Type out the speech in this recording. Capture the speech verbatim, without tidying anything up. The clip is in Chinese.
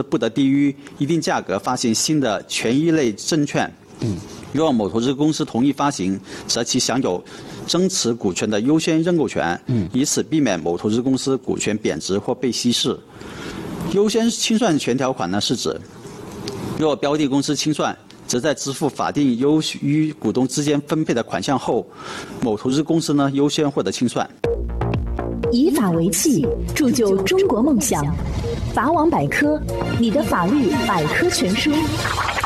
不得低于一定价格发行新的权益类证券。嗯，若某投资公司同意发行，则其享有增持股权的优先认购权，嗯，以此避免某投资公司股权贬值或被稀释。优先清算权条款呢，是指若标的公司清算，则在支付法定优于股东之间分配的款项后，某投资公司呢优先获得清算。 以法为契，铸就中国梦想。法网百科，你的法律百科全书。